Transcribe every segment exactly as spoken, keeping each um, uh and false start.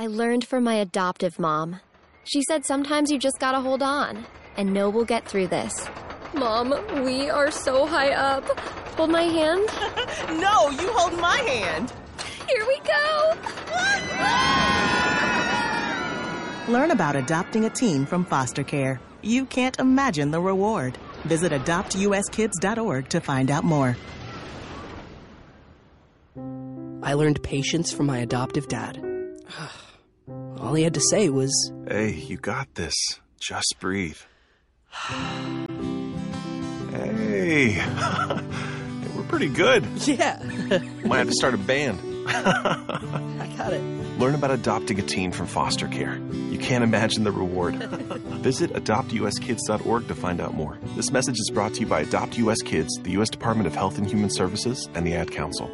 I learned from my adoptive mom. She said sometimes you just gotta hold on and know we'll get through this. Mom, we are so high up. Hold my hand. No, you hold my hand. Here we go. Learn about adopting a teen from foster care. You can't imagine the reward. Visit adopt u s kids dot org to find out more. I learned patience from my adoptive dad. All he had to say was, "Hey, you got this. Just breathe." Hey, we're pretty good. Yeah. Might have to start a band. I got it. Learn about adopting a teen from foster care. You can't imagine the reward. Visit adopt u s kids dot org to find out more. This message is brought to you by Adopt U S Kids, the U S Department of Health and Human Services, and the Ad Council.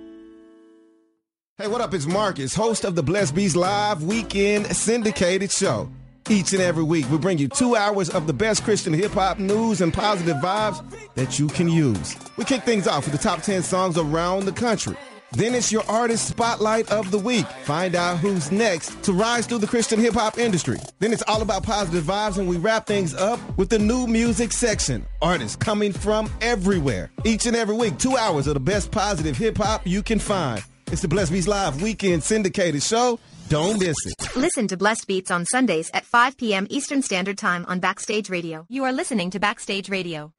Hey, what up? It's Marcus, host of the Blessed Beats Live Weekend Syndicated Show. Each and every week, we bring you two hours of the best Christian hip-hop news and positive vibes that you can use. We kick things off with the top ten songs around the country. Then it's your artist spotlight of the week. Find out who's next to rise through the Christian hip-hop industry. Then it's all about positive vibes, and we wrap things up with the new music section. Artists coming from everywhere. Each and every week, two hours of the best positive hip-hop you can find. It's the Blessed Beats Live Weekend Syndicated Show. Don't miss it. Listen to Blessed Beats on Sundays at five p.m. Eastern Standard Time on Backstage Radio. You are listening to Backstage Radio.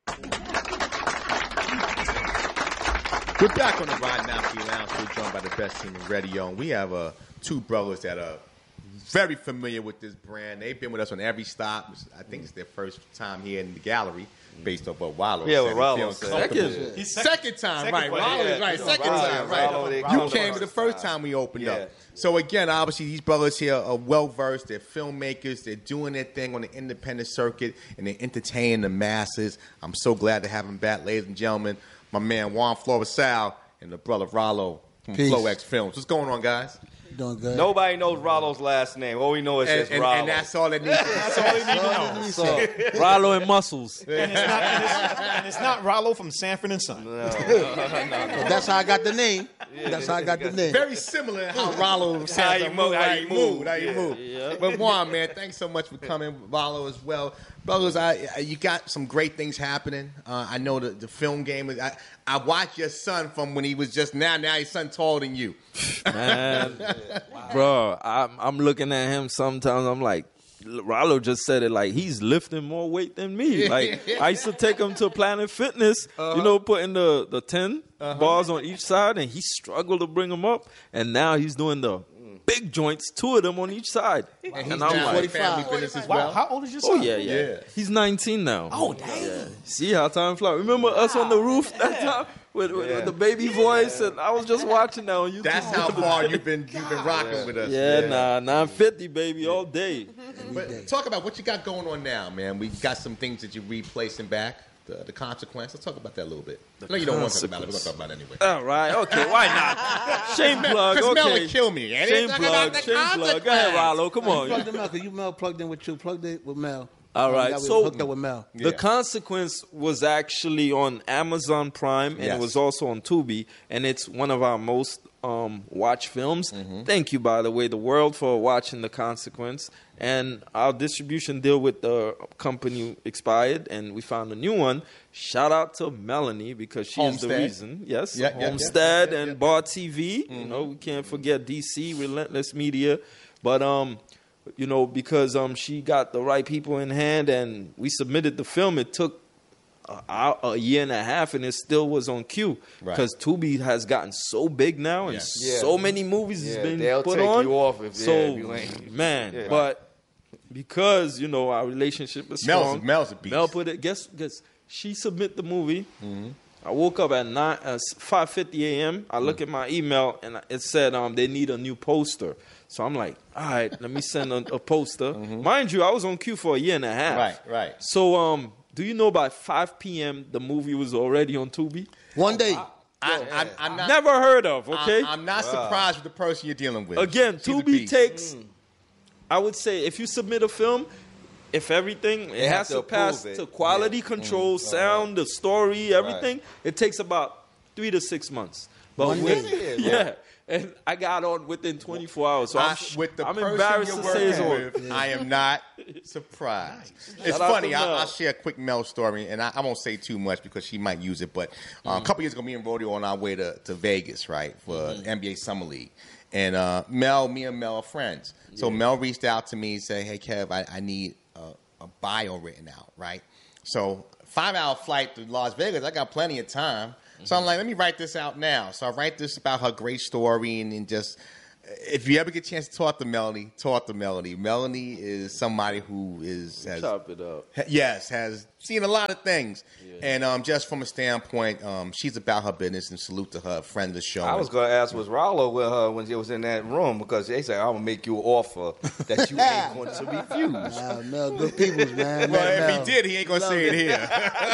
We're back on the Rod Napoli Lounge. We're joined by the best team in radio. And we have uh, two brothers that are very familiar with this brand. They've been with us on every stop. I think it's their first time here in the gallery, based off what Wallo yeah, said. Well, Rollo said. Second, yeah. second time, second right. Rollo is right. Second Rollo, time, right. Rollo, you came to the first time we opened yeah. up. So, again, obviously, these brothers here are well-versed. They're filmmakers. They're doing their thing on the independent circuit, and they're entertaining the masses. I'm so glad to have them back, ladies and gentlemen. My man, Juan Floresal, and the brother Rollo from Peace. Flow X Films. What's going on, guys? Doing good. Nobody knows Rollo's last name. All we know is And, just and, Rollo. and that's all it needs. That's all they need to know. So, Rollo and Muscles. And it's not, and it's, and it's not Rollo from Sanford and Son. No, no, no, no. That's how I got the name. That's how I got the name. Very similar in how Rollo says How you move, how you move. how you Yeah, move. yeah. But Juan, man, thanks so much for coming. Rollo as well. Brothers, I, I, you got some great things happening. Uh, I know the, the film game. Is, I, I watched your son from when he was just now. Now his son taller than you. Man, wow. Bro, I'm, I'm looking at him sometimes. I'm like, Rollo just said it like he's lifting more weight than me. Like I used to take him to Planet Fitness, uh-huh. you know, putting the, the ten uh-huh. bars on each side, and he struggled to bring them up. And now he's doing the big joints, two of them on each side. And, and he's I'm down like, family business as Wow, well. how old is your oh son? yeah, yeah, Yeah. He's nineteen now. Oh, damn. Yeah. See how time flies. Remember us on the roof that time with, with, Yeah. with the baby voice, and I was just watching that on YouTube. That's how far you've been you've been rocking Yeah. with us. Yeah, nah, nine fifty, baby, all day. But talk about what you got going on now, man. We got some things that you're replacing back. The, the consequence. Let's talk about that a little bit. I know you don't want to talk about it. We're going to talk about it anyway. All right, okay, why not? Shame plug, Because Mel okay. would kill me. And Shame talk about plug, the shame plug. Go ahead, consequence. Rollo, come on. Plugged in Mel, because you Mel plugged in with you. Plugged in with Mel. All right, That we so hooked up with Mel. the Yeah. consequence was actually on Amazon Prime, and Yes. it was also on Tubi, and it's one of our most um, watched films. Mm-hmm. Thank you, by the way, the world, for watching The Consequence. And our distribution deal with the company expired, and we found a new one. Shout out to Melanie, because she Homestead. is the reason. Yes, Yeah, yeah, Homestead yeah, yeah, and yeah. Bar T V. Mm-hmm. You know, we can't forget D C, Relentless Media. But um, you know, because um, she got the right people in hand, and we submitted the film. It took a, a year and a half, and it still was on cue, Right. because Tubi has gotten so big now, and Yes. Yeah. so many movies Yeah, has been they'll put take on. you off if- so yeah, if you ain't- man, Yeah. but because you know our relationship is Mel's- strong, Mel's a beast. Mel put it. Guess guess she submit the movie. I woke up at nine, uh, five fifty a.m. I look at my email, and it said um, they need a new poster. So I'm like, all right, let me send a, a poster. Mind you, I was on cue for a year and a half. Right, right. So um, do you know by five p.m. the movie was already on Tubi? One day. I, I, I'm not, Never heard of. Okay. I, I'm not surprised with the person you're dealing with. Again, She's a Tubi beast. takes. I would say if you submit a film, if everything it have has to to pass approve it. to quality Yeah. control, sound, the story, everything, it takes about three to six months. But One with, day. yeah, and I got on within twenty-four hours. So I, I'm, sh- with the I'm person embarrassed you're to say it's working on. with, I am not surprised. It's Shout out funny. to I, Mel. I'll share a quick Mel story, and I, I won't say too much because she might use it. But uh, Mm-hmm. a couple years ago, me and Rodeo on our way to, to Vegas, right, for N B A Summer League. And uh, Mel, me and Mel are friends. So Mel reached out to me and said, hey, Kev, I, I need a, a bio written out, right? So five-hour flight to Las Vegas, I got plenty of time. So I'm like, let me write this out now. So I write this about her great story and, and just, if you ever get a chance to talk to Melanie, talk to Melanie. Melanie is somebody who is has, Chop it up. ha- yes, has seen a lot of things. And um, just from a standpoint, um, she's about her business, and salute to her, friend of the show. I was going to ask, was Rollo with her when she was in that room? Because they said, I'm going to make you an offer that you ain't going to refuse. Nah, Mel, good peoples, man. Well, Mel, if Mel. he did, he ain't going to say it here.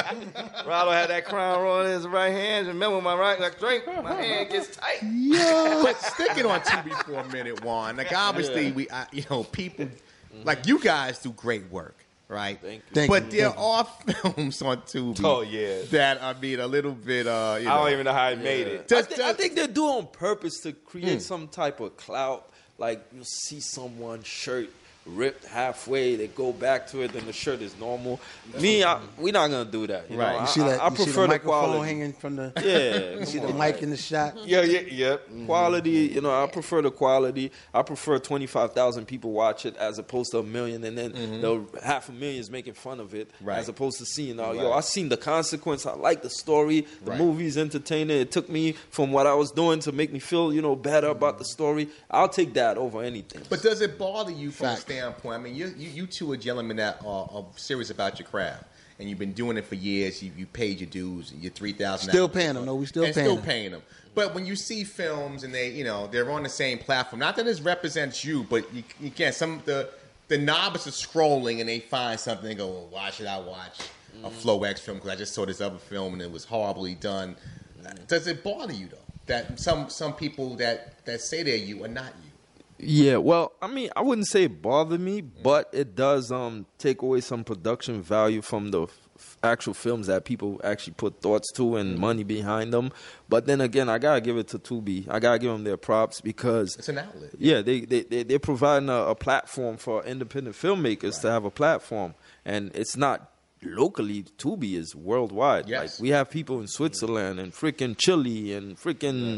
Rollo had that crown roll in his right hand. And remember, my right like drink, my hand gets tight. But sticking on Tubi for a minute, Juan. Like obviously, we, I, you know, people like you guys do great work, right? Thank you. Thank but you, there thank you. are films on Tubi. Oh, yeah. that I mean a little bit. Uh, you know, I don't even know how he made it. I, Just- think, I just- think they do on purpose to create some type of clout. Like you see someone's shirt ripped halfway, they go back to it, then the shirt is normal. Me, I, we're not gonna do that. You Right. know? You see I, that? I you see prefer the the microphone quality. hanging from the. Yeah, You see come the on. mic in the shot. Yeah, yeah, yep. Quality, you know, I prefer the quality. I prefer twenty-five thousand people watch it as opposed to a million, and then the half a million is making fun of it, Right. as opposed to seeing, oh, yo, I seen the consequence. I like the story. The Right. movie's entertaining. It took me from what I was doing to make me feel, you know, better about the story. I'll take that over anything. But does it bother you from Fact. a standpoint? I mean, you, you, you two are gentlemen that are, are serious about your craft, and you've been doing it for years. You, you paid your dues, your three thousand. Still paying them. No, we still and paying still them. paying them. But when you see films and they, you know, they're on the same platform. Not that it represents you, but you, you can't. Some the the novice is scrolling and they find something and go, well, why should I watch a Flow X film? Because I just saw this other film and it was horribly done. Does it bother you though that some some people that that say they're you are not you? Yeah, well, I mean, I wouldn't say it bothered me, but it does um take away some production value from the f- actual films that people actually put thoughts to and money behind them. But then again, I gotta give it to Tubi. I gotta give them their props because It's an outlet. yeah, they they they they're providing a, a platform for independent filmmakers to have a platform, and it's not locally. Tubi is worldwide. Yes. Like we have people in Switzerland and freaking Chile and freaking.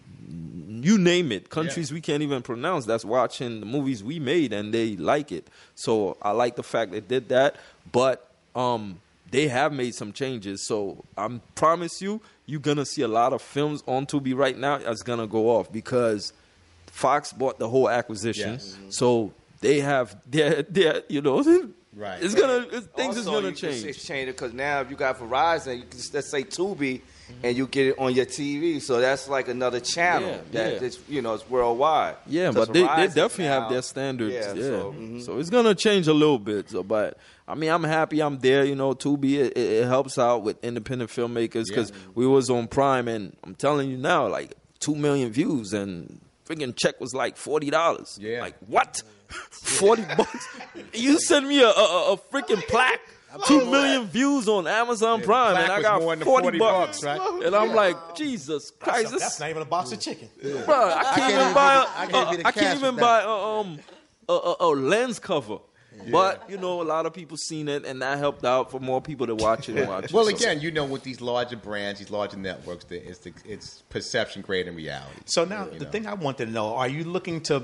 You name it, countries Yeah. we can't even pronounce that's watching the movies we made and they like it. So I like the fact they did that, but um, they have made some changes. So I promise you, you're gonna see a lot of films on Tubi right now that's gonna go off because Fox bought the whole acquisition. Yes. So they have their, their you know, Right. it's gonna it's, things is Also, gonna you can change. exchange it because now if you got Verizon, you can just, let's say Tubi, and you get it on your T V. So that's like another channel Yeah, that yeah. it's, you know, it's worldwide. Yeah, 'Cause but they, they Verizon definitely now- have their standards. Yeah, Yeah, so, so, mhm. it's gonna change a little bit. So, but I mean, I'm happy I'm there. You know, Tubi it, it it helps out with independent filmmakers because we was on Prime, and I'm telling you now, like two million views, and freaking check was like forty dollars. Yeah. Like what? Forty bucks? You send me a a, a- a freaking plaque. Two million views on Amazon Prime, plaque and I was got more than forty, forty bucks, bucks, right? And I'm like, Jesus Christ, That's, this that's not even a box of chicken. Bro, I can't, can't even even buy. give you- I can't A, give you the I can't cash even with buy that. a, um a, a, a lens cover. But you know, a lot of people seen it, and that helped out for more people to watch it and watch it. Well, So- again, you know, with these larger brands, these larger networks, the- it's the, it's perception greater than reality. So now, You the know. thing I wanted to know: are you looking to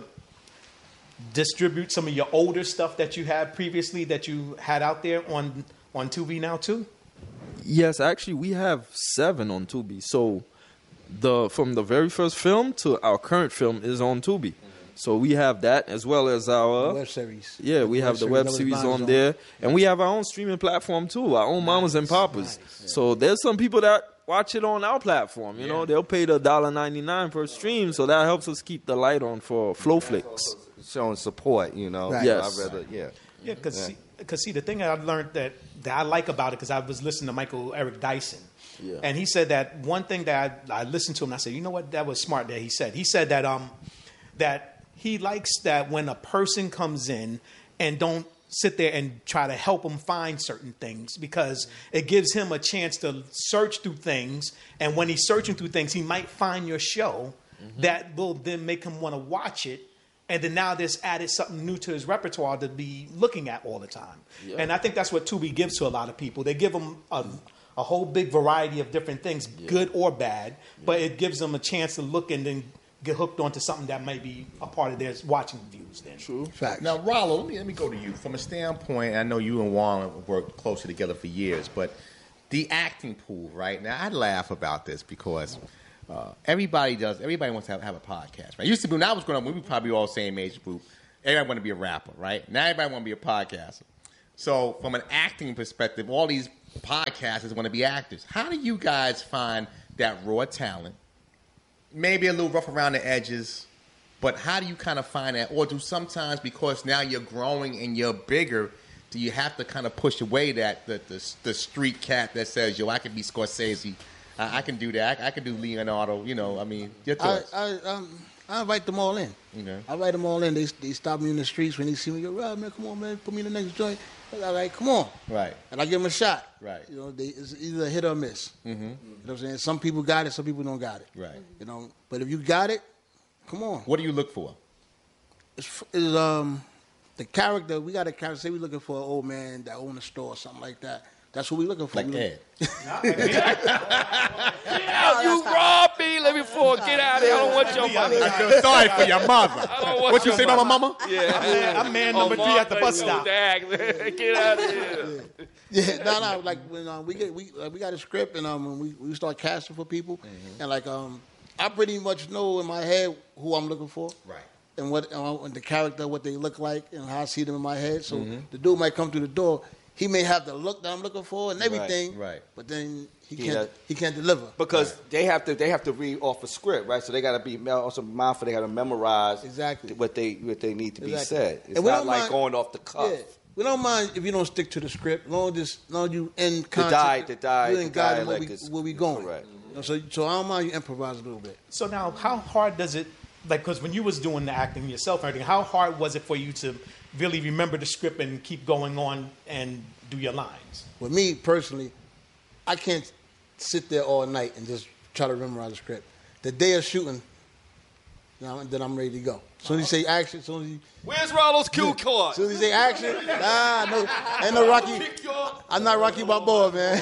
distribute some of your older stuff that you had previously that you had out there on on Tubi now too? yes, actually, we have seven on Tubi. So the from the very first film to our current film is on Tubi. So we have that as well as our Web series. Yeah, we have the web series on there, and we have our own streaming platform too, our own mamas and papas. So there's some people that watch it on our platform. You know, they'll pay the one dollar ninety-nine per stream, so that helps us keep the light on for Flowflix. Showing support, you know. Right. Yes. I'd rather, yeah. Yeah, because Yeah. see, 'cause see, the thing that I've learned that, that I like about it, because I was listening to Michael Eric Dyson, Yeah. and he said that one thing that I, I listened to him, and I said, you know what, that was smart that he said. He said that um that he likes that when a person comes in and don't sit there and try to help him find certain things, because it gives him a chance to search through things, and when he's searching through things, he might find your show. mm-hmm. that will then make him want to watch it. And then now there's added something new to his repertoire to be looking at all the time. Yeah. And I think that's what Tubi gives to a lot of people. They give them a, a whole big variety of different things, yeah. good or bad, yeah. but it gives them a chance to look and then get hooked onto something that may be a part of their watching views then. True. Fact. Now, Rollo, let me, let me go to you. From a standpoint, I know you and Juan have worked closely together for years, but the acting pool, right? Now, I laugh about this because uh, everybody does, everybody wants to have, have a podcast, right? It used to be, when I was growing up, we were probably all same age group. Everybody wanted to be a rapper, right? Now everybody want to be a podcaster. So from an acting perspective, all these podcasters want to be actors. How do you guys find that raw talent? Maybe a little rough around the edges, but how do you kind of find that? Or do sometimes, because now you're growing and you're bigger, do you have to kind of push away that the the, the street cat that says, yo, I can be Scorsese, I, I can do that, I, I can do Leonardo, you know, I mean, your thoughts. I, I, um, I invite them all in. Okay. I invite them all in. They they stop me in the streets when they see me. Go, Rob, man, come on, man, put me in the next joint. I'm like, come on. Right. And I give them a shot. Right. You know, they, it's either a hit or a miss. Mm-hmm. You know what I'm saying? Some people got it, some people don't got it. Right. You know, but if you got it, come on. What do you look for? It's, it's um the character. We got a character. Say we're looking for an old man that own a store or something like that. That's what we're looking for. Like Ed. Yeah, you robbed me. Let me fall. Get out of here. I don't want your money. I feel sorry for your mother. I don't want what you your say about my money. mama? Yeah. I'm man number Oh, three at the Martha, bus you stop. dag, man. Get out of here. Yeah, no, no. Like when um, we get we uh, we got a script and um when we we start casting for people Mm-hmm. and like um I pretty much know in my head who I'm looking for. Right. And what uh, and the character, what they look like, and how I see them in my head. So Mhm. the dude might come through the door. He may have the look that I'm looking for and everything, Right, right. but then he He can't does- he can't deliver. Because they have to they have to read off a script, right? So they got to be also mindful. They got to memorize exactly what they what they need to be Exactly. said. It's And we not don't like mind- going off the cuff. Yeah. We don't mind if you don't stick to the script, as long as, as long as you in concept. diet- the diet- you the in guide where dialect we, is where we going. correct. You know, so so I don't mind you improvise a little bit. So now, how hard does it, like, because when you was doing the acting yourself and everything, how hard was it for you to really remember the script and keep going on and do your lines? With me personally, I can't sit there all night and just try to memorize the script. The day of shooting, you know, then I'm ready to go. As soon as you say action, as soon as you... Where's Rollo's cue card? As soon as you say action, nah, no, ain't no Rocky. I'm not Rocky Balboa, man.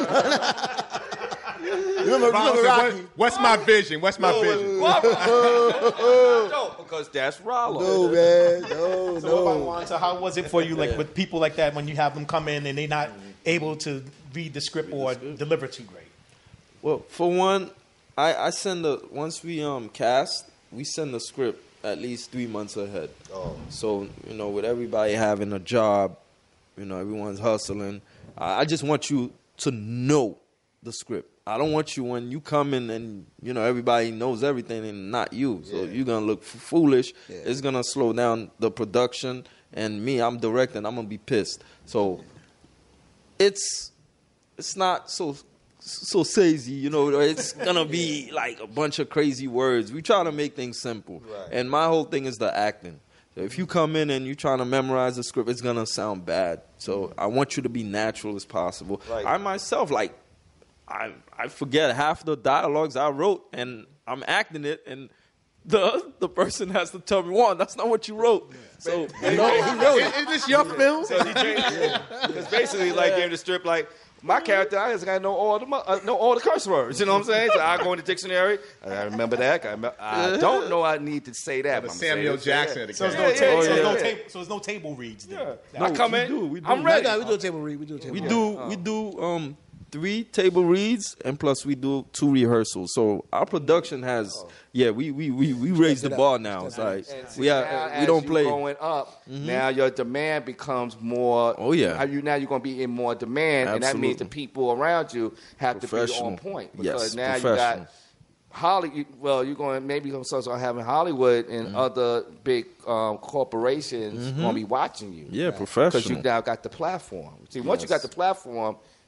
remember, Ronald remember said, Rocky? what, what's my vision? What's my vision? No, because that's Rollo. No, man, no, So, what about no. Juan? So how was it for you, like with people like that, when you have them come in and they're not able to read the script or deliver too great? Well, for one, I, I send the once we um cast, we send the script at least three months ahead. Oh. So you know, with everybody having a job, you know, everyone's hustling. I, I just want you to know the script. I don't want you when you come in and you know everybody knows everything and not you. So Yeah. you're gonna look f- foolish. Yeah. It's gonna slow down the production. And me, I'm directing. I'm gonna be pissed. So it's it's not so so crazy, you know. It's gonna be like a bunch of crazy words. We try to make things simple. Right. And my whole thing is the acting. So if you come in and you're trying to memorize the script, it's gonna sound bad. So I want you to be natural as possible. Right. I myself, like, I I forget half the dialogues I wrote, and I'm acting it, and the the person has to tell me, "Juan, that's not what you wrote." So No, he wrote it. Is this your film? So he changed. It's basically like in the strip, like my character, I just got to know all the mu- uh, know all the curse words. You know what I'm saying? So I go in the dictionary. I remember that. I, remember, I don't know I need to say that. The but I'm Samuel saying it. Jackson of the So there's game. no, ta- Yeah, so there's yeah, no yeah. table, so there's no table reads. Then. No, I come we in. do, we do. I'm Yeah, ready. yeah, we do a table read. We do a table We read. do we do um three table reads, and plus we do two rehearsals. So our production has yeah we we we, we raised the it up. bar now. It's like And see, we now, are, as we don't you play. Growing up, now your demand becomes more. Oh, yeah. You now you're gonna be in more demand, and that means the Absolutely. people around you have to be Professional. on point Yes, because now you professional. got Holly. Well, you're going maybe gonna start having Hollywood and Mm-hmm. other big um, corporations Mhm. gonna be watching you. Yeah, because you professional. now got the platform. See, once you got Yes. the platform.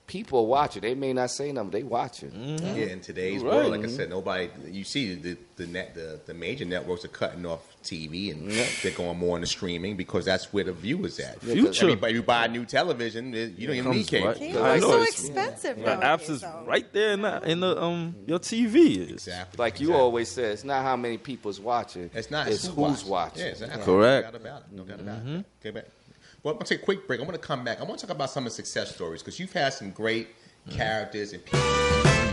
people are watching. They may not say nothing, but they watching. Yeah, in today's Right. world, like I said, nobody. You see the the net the, the major networks are cutting off T V and they're going more into streaming because that's where the viewers at. Future. Everybody, you buy a new television, you don't even need Comes cable. right- Cable I is know so it's- expensive The nowadays, apps is though. right there in the, in the um your T V is. Exactly. Like you always say, it's not how many people's watching. It's not. It's It's who's who watching. Yeah, exactly. Correct. No doubt about it. No doubt about it. Okay, back. Well, I'm gonna take a quick break. I want to come back. I want to talk about some of the success stories because you've had some great characters and people.